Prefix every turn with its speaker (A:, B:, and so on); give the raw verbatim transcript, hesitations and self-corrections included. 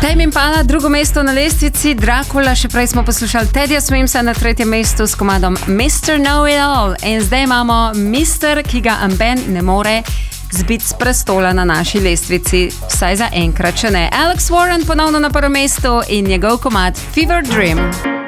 A: Tame Impala, drugo mesto na lestvici, Dracula, še prej smo poslušali Teddyja Swimsa na tretjem mestu s komadom mister Know-It-All. In zdaj imamo mister, ki ga amben ne more zbiti s prestola na naši lestvici, vsaj za enkrat, če ne. Alex Warren ponovno na prvem mestu in njegov komad Fever Dream.